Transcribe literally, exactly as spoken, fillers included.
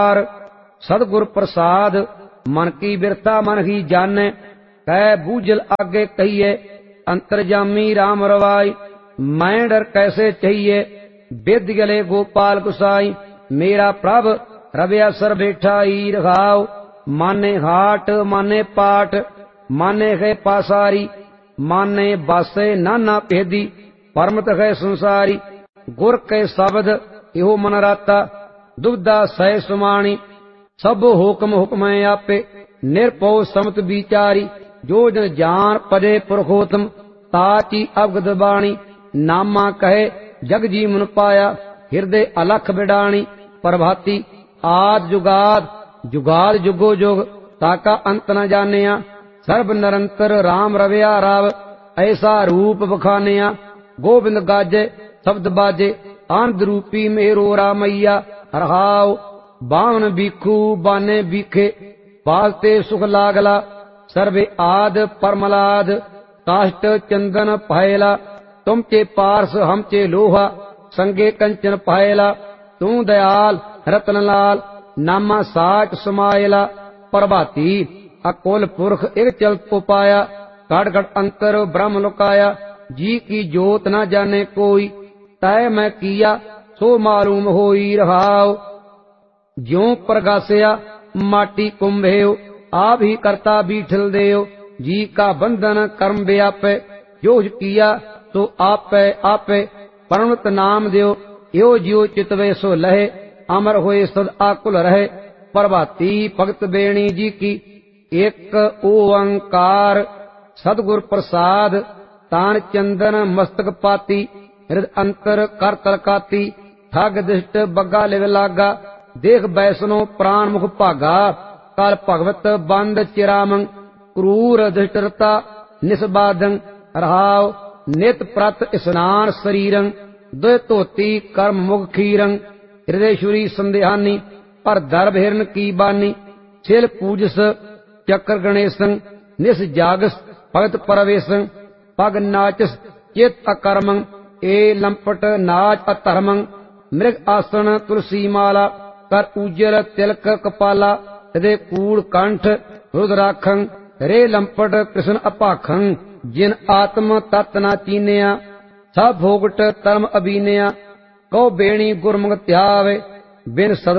सतगुर प्रसाद मन की बिरता मन ही जाने कह बूझल आगे कहिए अंतर्जामी राम रवाई मैं डर कैसे चाहिए विद गले गोपाल गुसाई मेरा प्रभ रव्या सर बैठाई रघाव माने हाट माने पाठ माने है पासारी माने बासे नाना भेदी परमत है संसारी गुर के शब्द इहो मन राता दुग्धा सह सुमाणी सब हुक्म हुक्म आपे निरपो समत विचारी जो जन जान पदे पुरखोत्तम ताची अवगत बाणी नामा कहे जग जीवन पाया हृदय अलख बिडाणी प्रभाती आद जुगाद जुगाद जुगो जुग ताका अंत न जानिया सर्ब निरंतर राम रव्या राव ऐसा रूप बखानिया गोविंद गाजे शब्द बाजे आनंद रूपी मेरो रामैया रहाव बावन बीखू बाने बीखे बाजते सुख लागला सर्वे आद परमलाद काष्ट चंदन पायला तुम चे पार्स हम चे लोहा संगे कंचन पायला तू दयाल रतन लाल नामा साच समायला प्रभाती अकोल पुरख एक चल उपाया घट घट अंतर ब्रह्म लुकाया जी की जोत न जाने कोई तय मैं किया सो मालूम होई रहाव ज्यों प्रगासया माटी कुंभेव आप ही करता बीठल देव जी का बंधन कर्म व्यापे जो किया तो आपे आपे परमत नाम देव यो जियो चितवे सो लहे अमर होए सद आकुल रहे प्रभाती भगत बेणी जी की एक ओंकार सतगुर प्रसाद तान चंदन मस्तक पाती हृद अंतर कर तलकाती ठग दिष्ट बग्गा लिव लागा देख बैसनो प्राण मुख भागा काल भगवत बंद चिरामं क्रूर दृष्टरता निस्बादं रहाव नित प्रत स्नान शरीरं दुय धोती कर्म मुख खीरं हृदयश्वरी संदेहानी पर दर्भ हिरन की बानी छिल पूजस चक्र गणेशं निस जागस भगत परवेशं पग नाचस चित अकर्मं ए लंपट नाच अधर्मं मृग आसन तुलसी माला कर उज्जल तिलक कपाला हृदय कूड़ कंठ रुद्राखं रे लंपट कृष्ण अपाखं जिन आत्म तत् न चीनिया सब भोगट तरम अबीनिया कौ बेणी गुरमुख त्यावे बिन सद